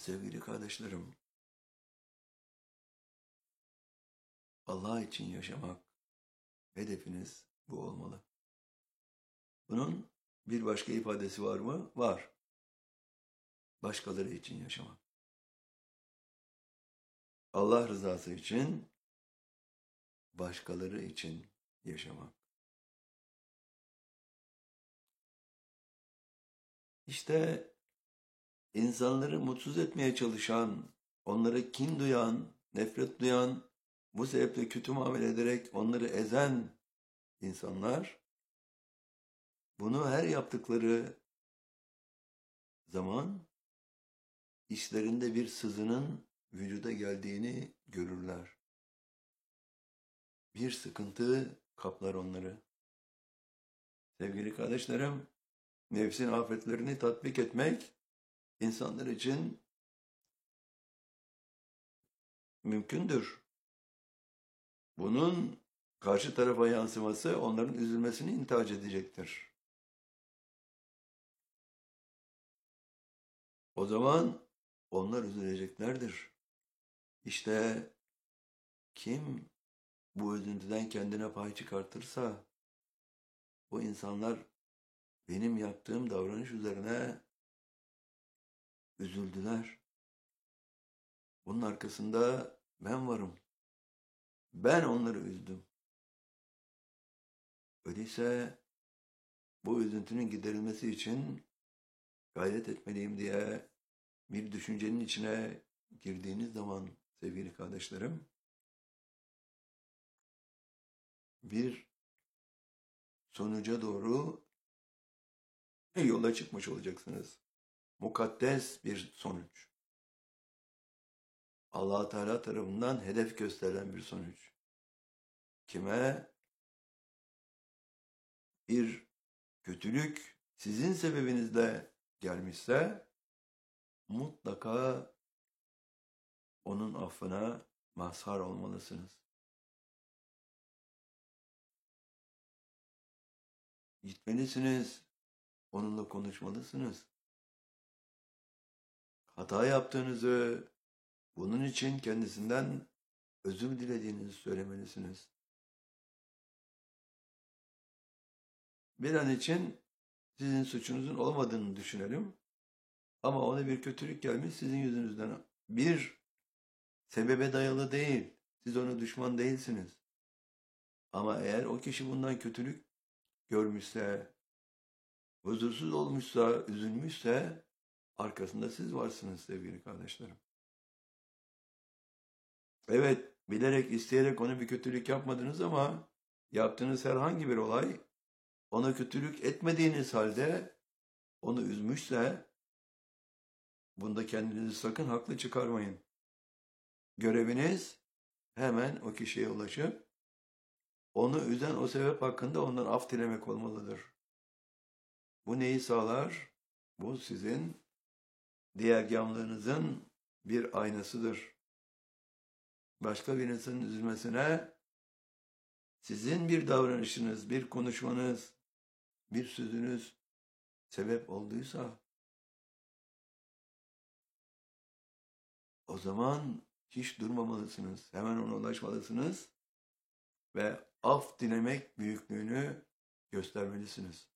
Sevgili kardeşlerim, Allah için yaşamak hedefiniz bu olmalı. Bunun bir başka ifadesi var mı? Var. Başkaları için yaşamak. Allah rızası için, başkaları için yaşamak. İşte insanları mutsuz etmeye çalışan, onlara kin duyan, nefret duyan, bu sebeple kötü muamele ederek onları ezen insanlar, bunu her yaptıkları zaman içlerinde bir sızının vücuda geldiğini görürler. Bir sıkıntı kaplar onları. Sevgili kardeşlerim, nefsin afetlerini tatbik etmek insanlar için mümkündür. Bunun karşı tarafa yansıması onların üzülmesini intihac edecektir. O zaman onlar üzüleceklerdir. İşte kim bu üzüntüden kendine pay çıkartırsa, bu insanlar benim yaptığım davranış üzerine üzüldüler. Bunun arkasında ben varım. Ben onları üzdüm. Öyleyse bu üzüntünün giderilmesi için gayret etmeliyim diye bir düşüncenin içine girdiğiniz zaman sevgili kardeşlerim, bir sonuca doğru yola çıkmış olacaksınız. Mukaddes bir sonuç. Allah Teala tarafından hedef gösterilen bir sonuç. Kime bir kötülük sizin sebebinizle gelmişse mutlaka onun affına mazhar olmalısınız. Gitmelisiniz, onunla konuşmalısınız. Hata yaptığınızı, bunun için kendisinden özür dilediğinizi söylemelisiniz. Bir an için sizin suçunuzun olmadığını düşünelim. Ama ona bir kötülük gelmiş sizin yüzünüzden. Bir sebebe dayalı değil. Siz ona düşman değilsiniz. Ama eğer o kişi bundan kötülük görmüşse, huzursuz olmuşsa, üzülmüşse arkasında siz varsınız sevgili kardeşlerim. Evet, bilerek, isteyerek ona bir kötülük yapmadınız ama yaptığınız herhangi bir olay ona kötülük etmediğiniz halde onu üzmüşse bunda kendinizi sakın haklı çıkarmayın. Göreviniz hemen o kişiye ulaşıp onu üzen o sebep hakkında ondan af dilemek olmalıdır. Bu neyi sağlar? Bu sizin diğergâmlığınızın bir aynasıdır. Başka bir insanın üzülmesine sizin bir davranışınız, bir konuşmanız, bir sözünüz sebep olduysa o zaman hiç durmamalısınız. Hemen ona ulaşmalısınız ve af dilemek büyüklüğünü göstermelisiniz.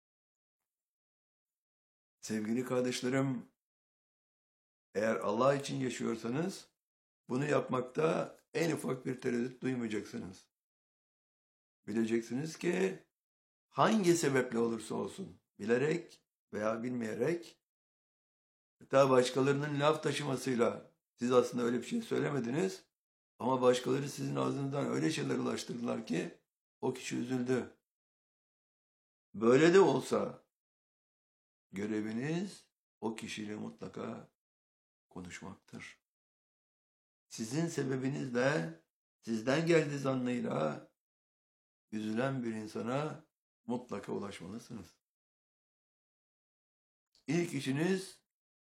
Sevgili kardeşlerim, eğer Allah için yaşıyorsanız bunu yapmakta en ufak bir tereddüt duymayacaksınız. Bileceksiniz ki hangi sebeple olursa olsun, bilerek veya bilmeyerek, hatta başkalarının laf taşımasıyla siz aslında öyle bir şey söylemediniz ama başkaları sizin ağzınızdan öyle şeyler ulaştırdılar ki o kişi üzüldü. Böyle de olsa göreviniz o kişiyle mutlaka konuşmaktır. Sizin sebebinizle, sizden geldiği zannıyla üzülen bir insana mutlaka ulaşmalısınız. İlk işiniz